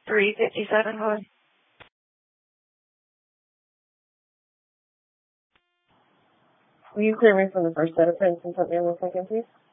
357, hold on. Will you clear me from the first set of prints and put me on the second, please?